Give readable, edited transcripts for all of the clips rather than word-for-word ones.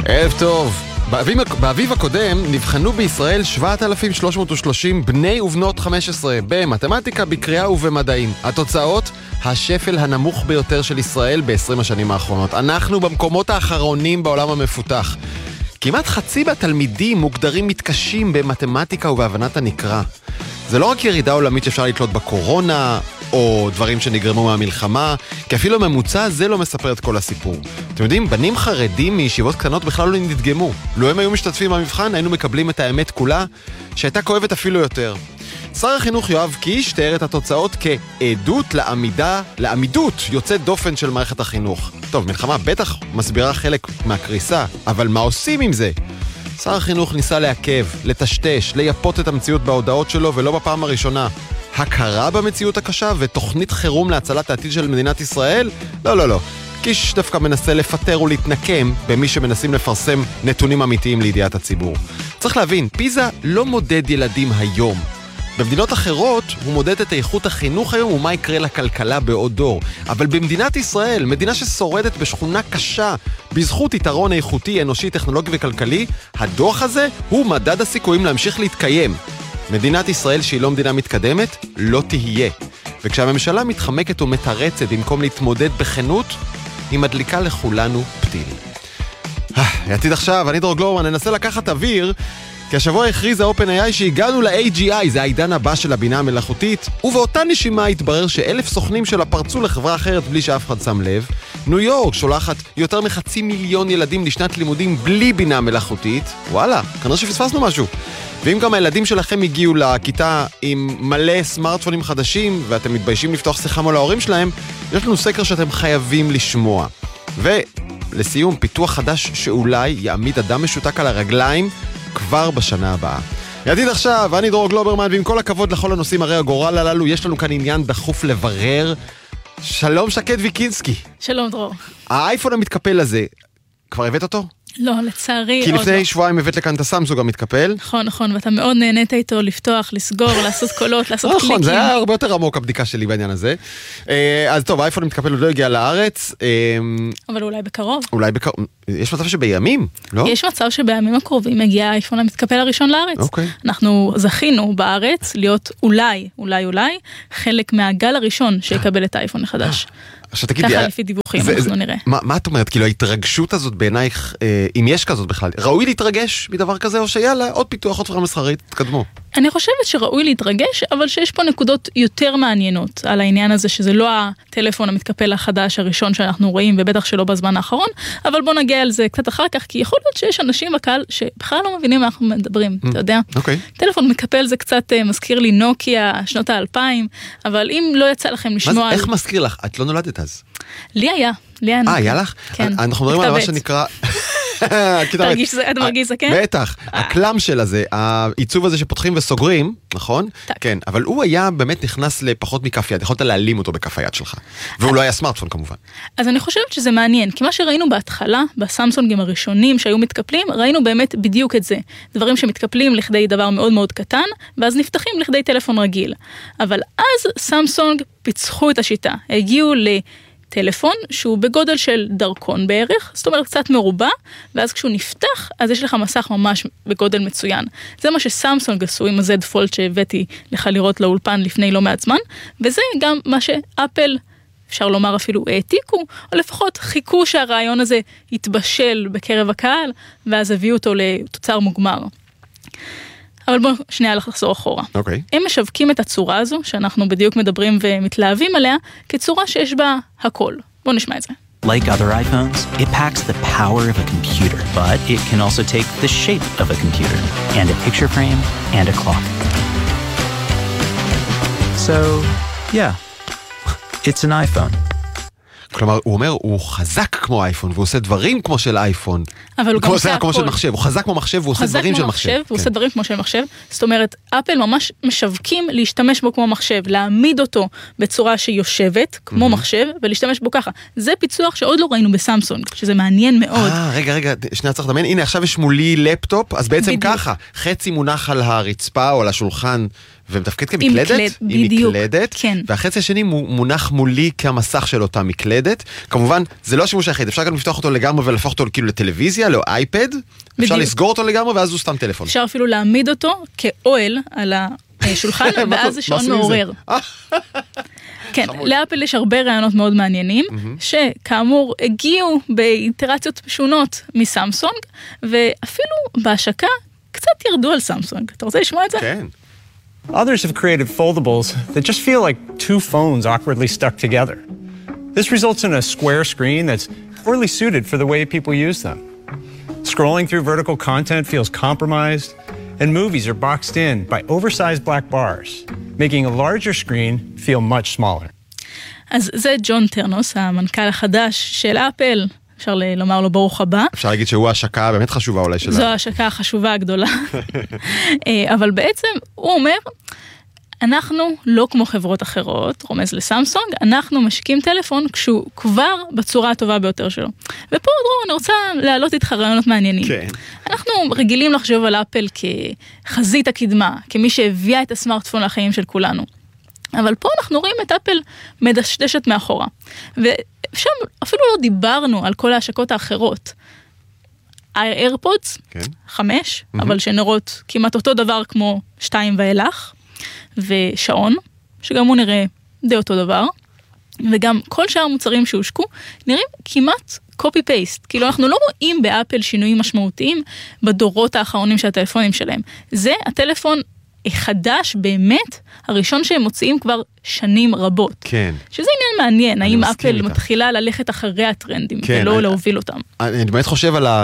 ערב טוב. באביב הקודם נבחנו בישראל 7,330 בני ובנות 15 במתמטיקה, בקריאה ובמדעים. התוצאות, השפל הנמוך ביותר של ישראל ב-20 השנים האחרונות. אנחנו במקומות האחרונים בעולם המפותח. כמעט חצי מהתלמידים מוגדרים מתקשים במתמטיקה ובהבנת הנקרא. זה לא רק ירידה עולמית שאפשר לתלות בקורונה, או דברים שנגרמו מהמלחמה, כי אפילו הממוצע הזה לא מספר את כל הסיפור. אתם יודעים, בנים חרדים מישיבות קטנות בכלל לא נדגמו. לו הם היו משתתפים במבחן, היינו מקבלים את האמת כולה, שהייתה כואבת אפילו יותר. שר החינוך יואב קיש תיאר את התוצאות כעדות לעמידות יוצאת דופן של מערכת החינוך. טוב, מלחמה בטח מסבירה חלק מהקריסה, אבל מה עושים עם זה? שר החינוך ניסה לעכב, לטשטש, לייפות את המציאות בהודעות שלו, ולא בפעם הראשונה. הכרה במציאות הקשה ותוכנית חירום להצלת העתיד של מדינת ישראל? לא. קיש דווקא מנסה לפטר ולהתנקם במי שמנסים לפרסם נתונים אמיתיים לידיעת הציבור. צריך להבין, פיזה לא מודד ילדים היום. במדינות אחרות הוא מודד את איכות החינוך היום ומה יקרה לכלכלה בעוד דור. אבל במדינת ישראל, מדינה ששורדת בשכונה קשה, בזכות יתרון איכותי, אנושי, טכנולוגי וכלכלי, הדוח הזה הוא מדד הסיכויים להמשיך להתקיים. מדינת ישראל שהיא לא מדינה מתקדמת, לא תהיה. וכשהממשלה מתחמקת ומתרצת במקום להתמודד בכנות, היא מדליקה לכולנו פתיל. עתיד עכשיו, אני דרור גלורמן, ננסה לקחת אוויר, כי השבוע הכריזה OpenAI שהגענו ל-AGI, זה העידן הבא של הבינה המלאכותית, ובאותה נשימה התברר ש1,000 סוכנים שלה פרצו לחברה אחרת בלי שאף אחד שם לב. ניו יורק שולחת יותר מ500,000 ילדים לשנת לימודים בלי בינה מלאכותית. וואלה, כנראה שפספסנו משהו. ואם גם הילדים שלכם הגיעו לכיתה עם מלא סמארטפונים חדשים, ואתם מתביישים לפתוח שיחה מול ההורים שלהם, יש לנו סקר שאתם חייבים לשמוע. ולסיום, פיתוח חדש שאולי יעמיד אדם משותק על הרגליים כבר בשנה הבאה. ידיד עכשיו, אני דרור גלוברמן, ועם כל הכבוד לכל הנושאים הרי הגורל הללו, יש לנו כאן עניין דחוף לברר. שלום שקד ויקינסקי. שלום דרור. האייפון המתקפל הזה, כבר הבאת אותו? לא, לצערי כי לפני שבועיים הבאת לכאן את הסמסונג המתקפל. נכון, ואתה מאוד נהנית איתו לפתוח, לסגור, לעשות קולות, לעשות קליקים. נכון, זה היה הרבה יותר עמוק הבדיקה שלי בעניין הזה. אז טוב, האייפון המתקפל עוד לא הגיע לארץ. אבל אולי בקרוב. יש מצב שבימים, לא? יש מצב שבימים הקרובים מגיע האייפון המתקפל הראשון לארץ. אנחנו זכינו בארץ להיות אולי חלק מהגל הראשון שיקבל את האייפון החדש. ככה לפי דיווחים, אנחנו נראה. מה את אומרת? כאילו ההתרגשות הזאת בעינייך, אם יש כזאת בכלל, ראוי להתרגש מדבר כזה, או שיאללה, עוד פיתוח, עוד חברה מסחרית, תקדמו? אני חושבת שראוי להתרגש, אבל שיש פה נקודות יותר מעניינות על העניין הזה, שזה לא הטלפון המתקפל החדש הראשון שאנחנו רואים, ובטח שלא בזמן האחרון, אבל בוא נגיע על זה קצת אחר כך, כי יכול להיות שיש אנשים בקהל שבכלל לא מבינים מה אנחנו מדברים, אתה יודע? טלפון מתקפל זה קצת מזכיר לי נוקיה, שנות ה-2000, אבל אם לא יצא לכם לשמוע... איך מזכיר לך? את לא נולדת אז. לי היה נוקיה. היה לך? כן. אנחנו מדברים על מה שנקרא... אתה מרגיש זה, כן? בטח, הקלם של הזה, העיצוב הזה שפותחים וסוגרים, נכון? כן, אבל הוא היה באמת נכנס לפחות מכף יד, יכולת להעלים אותו בכף היד שלך, והוא לא היה סמארטפון כמובן. אז אני חושבת שזה מעניין, כי מה שראינו בהתחלה, בסמסונגים הראשונים שהיו מתקפלים, ראינו באמת בדיוק את זה, דברים שמתקפלים לכדי דבר מאוד מאוד קטן, ואז נפתחים לכדי טלפון רגיל. אבל אז סמסונג פיצחו את השיטה, הגיעו טלפון שהוא בגודל של דרכון בערך, זאת אומרת קצת מרובע, ואז כשהוא נפתח, אז יש לך מסך ממש בגודל מצוין. זה מה שסמסונג עשו עם ה-Z Fold שהבאתי לך לראות לאולפן לפני לא מעט זמן, וזה גם מה שאפל, אפשר לומר אפילו העתיקו, או לפחות חיכו שהרעיון הזה יתבשל בקרב הקהל, ואז הביאו אותו לתוצר מוגמר. אבל בואו שנייה לחזור אחורה. הם משווקים את הצורה הזו, שאנחנו בדיוק מדברים ומתלהבים עליה, כצורה שיש בה הכל. בואו נשמע את זה. Like other iPhones, it packs the power of a computer, but it can also take the shape of a computer, and a picture frame, and a clock. So, yeah, it's an iPhone. כלומר, הוא אומר, הוא חזק כמו אייפון, והוא עושה דברים כמו של אייפון. אבל הוא גם עושה כמו של מחשב, הוא חזק כמו מחשב, והוא עושה דברים של מחשב. הוא עושה דברים כמו של מחשב. זאת אומרת, אפל ממש משווקים להשתמש בו כמו מחשב, להעמיד אותו בצורה שיושבת, כמו מחשב, ולהשתמש בו ככה. זה פיצוח שעוד לא ראינו בסמסונג, שזה מעניין מאוד. רגע, שנייה צריך לדמיין, הנה עכשיו יש מולי לפטופ, אז בעצם ככה, חצי מונח על הרצפה או על השולחן, ומתפקד כמקלדת? בדיוק, מקלדת, כן. והחצי השני מונח מולי כמסך של אותה מקלדת. כמובן, זה לא שימוש היחיד, אפשר גם לפתוח אותו לגמרי ולהפוך אותו כאילו לטלוויזיה, לא אייפד, אפשר לסגור אותו לגמרי ואז הוא סתם טלפון. אפשר אפילו להעמיד אותו כאוהל על השולחן, ואז זה שעון מעורר. כן, לאפל יש הרבה רעיונות מאוד מעניינים, שכאמור הגיעו באיטרציות שונות מסמסונג, ואפילו בהשקה קצת ירדו על סמסונג. אתה רוצה לשמוע את זה? כן. Others have created foldables that just feel like two phones awkwardly stuck together. This results in a square screen that's poorly suited for the way people use them. Scrolling through vertical content feels compromised, and movies are boxed in by oversized black bars, making a larger screen feel much smaller. אז זה ג'ון טרנוס, המנכ"ל החדש של אפל. אפשר לומר לו ברוך הבא. אפשר להגיד שהוא ההשקה באמת חשובה אולי שלה. זו ההשקה החשובה הגדולה. אבל בעצם הוא אומר, אנחנו לא כמו חברות אחרות, רומז לסמסונג, אנחנו משקים טלפון כשהוא כבר בצורה הטובה ביותר שלו. ופה דרור, אני רוצה להעלות איתך רעיונות מעניינים. כן. אנחנו רגילים לחשוב על אפל כחזית הקדמה, כמי שהביאה את הסמארטפון לחיים של כולנו. אבל פה אנחנו רואים את אפל מדשדשת מאחורה. ושם אפילו לא דיברנו על כל ההשקות האחרות. האיירפודס, 5, אבל שנראות כמעט אותו דבר כמו 2 ואילך, ושעון, שגם הוא נראה די אותו דבר, וגם כל שאר המוצרים שהושקו נראים כמעט קופי-פייסט. כאילו אנחנו לא רואים באפל שינויים משמעותיים בדורות האחרונים של הטלפונים שלהם. זה הטלפון חדש באמת, הראשון שהם מוציאים כבר שנים רבות. כן. שזה עניין מעניין, האם אפל מתחילה ללכת אחרי הטרנדים, ולא להוביל אותם. אני באמת חושב על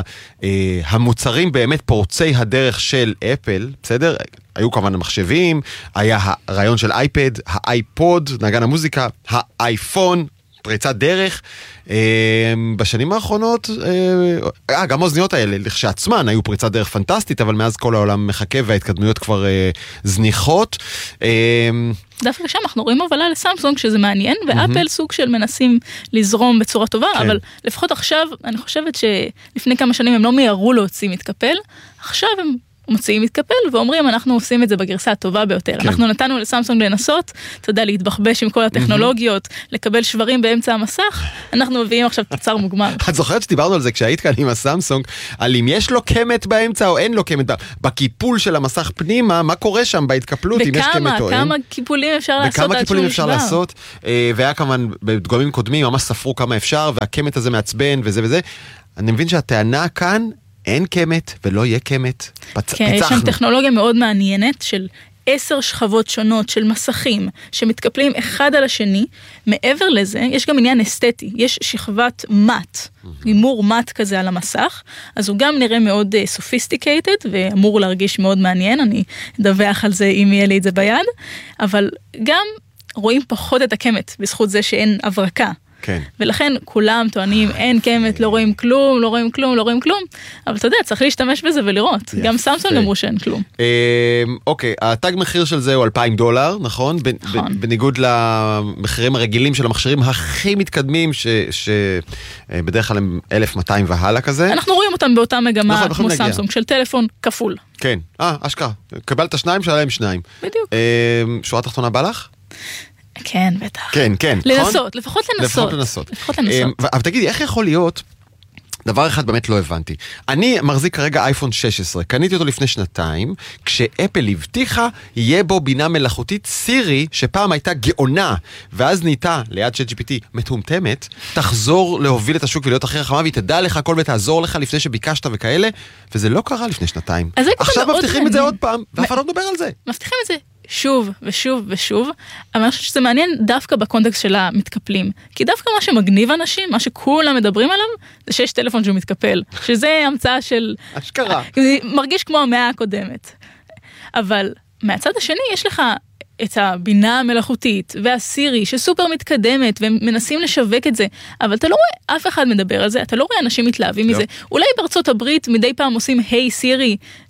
המוצרים באמת פורצי הדרך של אפל, בסדר? היו כמובן המחשבים, היה הרעיון של אייפד, האייפוד, נגן המוזיקה, האייפון, פריצת דרך. בשנים האחרונות, גם האוזניות האלה, לכשעצמן היו פריצת דרך פנטסטית, אבל מאז כל העולם מחכה וההתקדמויות כבר זניחות. דווקא שם אנחנו רואים הובלה לסמסונג שזה מעניין, ואפל סוג של מנסים לזרום בצורה טובה, אבל לפחות עכשיו, אני חושבת שלפני כמה שנים הם לא מיירו להוציא מתקפל, עכשיו הם מוציאים מתקפל ואומרים אנחנו עושים את זה בגרסה הטובה ביותר. אנחנו נתנו לסמסונג לנסות, אתה יודע, להתבחבש עם כל הטכנולוגיות, לקבל שברים באמצע המסך, אנחנו מביאים עכשיו תוצר מוגמר. את זוכרת שדיברנו על זה כשהיית כאן עם הסמסונג, על אם יש לו קמת באמצע או אין לו קמת, בקיפול של המסך פנימה, מה קורה שם בהתקפלות, אם יש קמת או אין. כמה קיפולים אפשר לעשות עד שהוא נשבר. והיה כמובן בדגמים קודמים, ממש ספרו כמה אפשר, והקמת הזה מעצבן וזה וזה. אני מבין שהטענה כאן אין קמת ולא יהיה קמת. כן, יש שם טכנולוגיה מאוד מעניינת של 10 שכבות שונות של מסכים שמתקפלים אחד על השני. מעבר לזה, יש גם עניין אסתטי. יש שכבת מט, הימור מט כזה על המסך, אז הוא גם נראה מאוד סופיסטיקייטד ואמור להרגיש מאוד מעניין. אני אדווח על זה אם יהיה לי את זה ביד. אבל גם רואים פחות את הקמת בזכות זה שאין הברקה. כן. ולכן כולם טוענים, אין קמת, לא רואים כלום, לא רואים כלום, לא רואים כלום. אבל אתה יודע, צריך להשתמש בזה ולראות. גם סמסונג אמרו שאין כלום. אוקיי, התג מחיר של זה הוא $2,000, נכון? בניגוד למחירים הרגילים של המכשירים הכי מתקדמים, שבדרך כלל הם 1,200 והלאה כזה. אנחנו רואים אותם באותה מגמה כמו סמסונג, של טלפון כפול. כן, אשכרה. קבלת 2, שלהם 2. בדיוק. שורה תחתונה בא לך? כן, בטח. כן, כן. לנסות, לפחות לנסות. אבל תגידי, איך יכול להיות, דבר אחד באמת לא הבנתי. אני מחזיק כרגע אייפון 16, קניתי אותו לפני 2 כשאפל הבטיחה, יהיה בו בינה מלאכותית סירי, שפעם הייתה גאונה, ואז נהייתה, ליד ChatGPT, מטומטמת, תחזור להוביל את השוק ולהיות אחרי חמה, והיא תדע לך הכל ותעזור לך לפני שביקשת וכאלה, וזה לא קרה לפני 2. עכשיו מבטיחים את זה עוד פעם, ואף אחד לא מדבר על זה. מבטיחים את זה שוב ושוב ושוב, אבל אני חושבת שזה מעניין דווקא בקונטקסט של המתקפלים. כי דווקא מה שמגניב אנשים, מה שכולם מדברים עליו, זה שיש טלפון שהוא מתקפל. שזה המצאה של... אשכרה. זה מרגיש כמו המאה הקודמת. אבל מהצד השני יש לך את הבינה המלאכותית והסירי שסופר מתקדמת והם מנסים לשווק את זה, אבל אתה לא רואה אף אחד מדבר על זה, אתה לא רואה אנשים מתלהבים מזה. אולי בארצות הברית מדי פעם עושים היי סירי,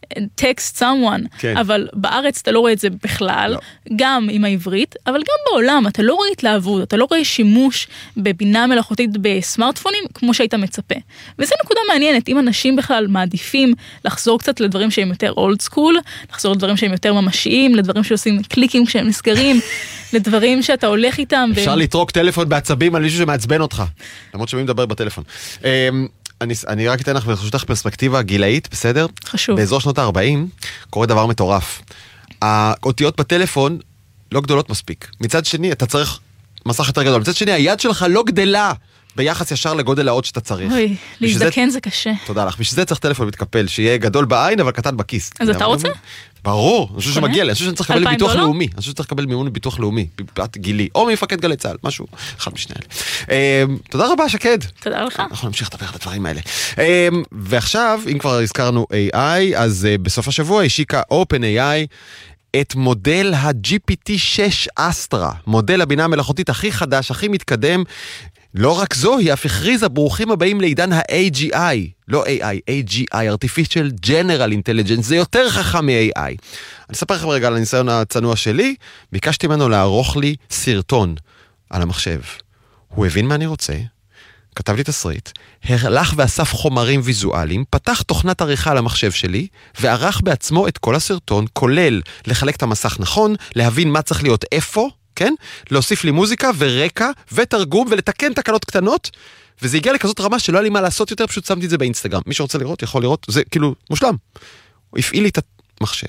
text someone, כן. אבל בארץ אתה לא רואה את זה בכלל, לא. גם עם העברית, אבל גם בעולם, אתה לא רואה התלהבות, אתה לא רואה שימוש בבינה מלאכותית בסמארטפונים, כמו שהיית מצפה. וזו נקודה מעניינת, אם אנשים בכלל מעדיפים לחזור קצת לדברים שהם יותר old school, לחזור לדברים שהם יותר ממשיים, לדברים שעושים קליקים כשהם נסגרים, לדברים שאתה הולך איתם. אפשר לטרוק טלפון בעצבים על מישהו שמעצבן אותך, למרות שמי מדבר בטלפון. אני רק אתן לך ברשותך פרספקטיבה גילאית, בסדר? חשוב. באזור שנות ה-40 קורה דבר מטורף. האותיות בטלפון לא גדולות מספיק. מצד שני, אתה צריך מסך יותר גדול. מצד שני, היד שלך לא גדלה ביחס ישר לגודל האות שאתה צריך. אוי, להזדקן זה קשה. תודה לך. בשביל זה צריך טלפון מתקפל, שיהיה גדול בעין, אבל קטן בכיס. אז אתה רוצה? ברור, אני חושב שמגיע לי, אני חושב שאני צריך לקבל ביטוח $2,000? לאומי, אני חושב שצריך לקבל מימון ביטוח לאומי, בבת גילי, או ממפקד גלי צה"ל, משהו, אחד משני אלה. תודה רבה, שקד. תודה לך. אנחנו נמשיך לדבר על הדברים האלה. ועכשיו, אם כבר הזכרנו AI, אז בסוף השבוע השיקה OpenAI את מודל ה-GPT-6 אסטרה, מודל הבינה המלאכותית הכי חדש, הכי מתקדם. לא רק זו, היא אף הכריזה ברוכים הבאים לעידן ה-AGI, לא AI, AGI, Artificial General Intelligence, זה יותר חכם מ-AI. אני אספר לכם רגע על הניסיון הצנוע שלי, ביקשתי ממנו לערוך לי סרטון על המחשב. הוא הבין מה אני רוצה, כתב לי תסריט, הלך ואסף חומרים ויזואליים, פתח תוכנת עריכה על המחשב שלי, וערך בעצמו את כל הסרטון, כולל לחלק את המסך נכון, להבין מה צריך להיות איפה, כן? להוסיף לי מוזיקה ורקע ותרגום ולתקן תקלות קטנות, וזה הגיע לכזאת רמה שלא היה לי מה לעשות יותר, פשוט שמתי את זה באינסטגרם. מי שרוצה לראות, יכול לראות, זה כאילו מושלם. הוא הפעיל לי את המחשב.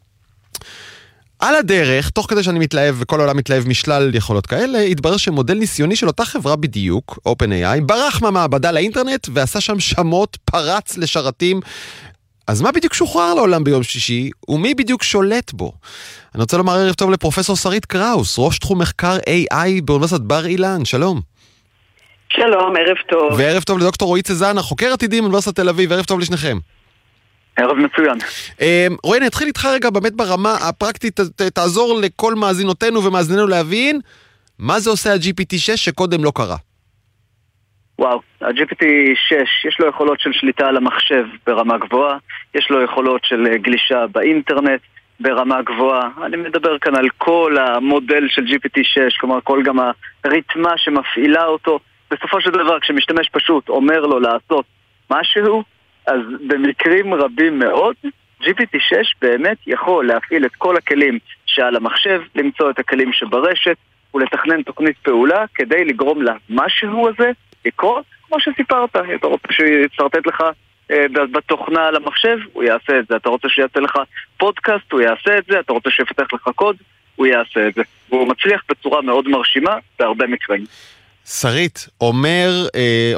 על הדרך, תוך כדי שאני מתלהב וכל העולם מתלהב משלל יכולות כאלה, התברר שמודל ניסיוני של אותה חברה בדיוק, OpenAI, ברח מהמעבדה לאינטרנט ועשה שם שמות, פרץ לשרתים. אז מה בדיוק שוחרר לעולם ביום שישי, ומי בדיוק שולט בו? אני רוצה לומר ערב טוב לפרופסור שרית קראוס, ראש תחום מחקר AI באוניברסיטת בר אילן, שלום. שלום, ערב טוב. וערב טוב לדוקטור רועי צזנה, חוקר עתידים באוניברסיטת תל אביב, ערב טוב לשניכם. ערב מצוין. רועי, אני אתחיל איתך רגע באמת ברמה הפרקטית, תעזור לכל מאזינותינו ומאזיננו להבין, מה זה עושה ה-GPT-6 שקודם לא קרה? וואו, ה-GPT-6 יש לו יכולות של שליטה על המחשב ברמה גבוהה, יש לו יכולות של גלישה באינטרנט ברמה גבוהה. אני מדבר כאן על כל המודל של GPT-6, כלומר כל גם הריתמה שמפעילה אותו. בסופו של דבר, כשמשתמש פשוט אומר לו לעשות משהו, אז במקרים רבים מאוד, GPT-6 באמת יכול להפעיל את כל הכלים שעל המחשב, למצוא את הכלים שברשת, ולתכנן תוכנית פעולה כדי לגרום למשהו הזה לקרות, כמו שסיפרת. אתה רוצה שיצרטט לך בתוכנה על המחשב, הוא יעשה את זה. אתה רוצה שיעשה לך פודקאסט, הוא יעשה את זה. אתה רוצה שיפתח לך קוד, הוא יעשה את זה. והוא מצליח בצורה מאוד מרשימה בהרבה מקרים. שרית, אומר